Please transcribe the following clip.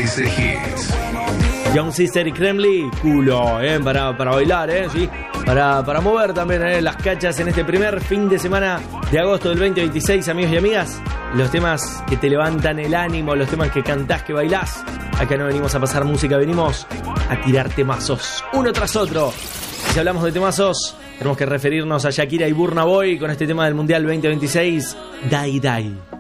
Sister Hits. Young Sister y Kremli, culo, para bailar, sí, para mover también las cachas en este primer fin de semana de agosto del 2026, amigos y amigas. Los temas que te levantan el ánimo, los temas que cantás, que bailás. Acá no venimos a pasar música, venimos a tirar temazos, uno tras otro. Y si hablamos de temazos, tenemos que referirnos a Shakira y Burna Boy con este tema del Mundial 2026, Die Die.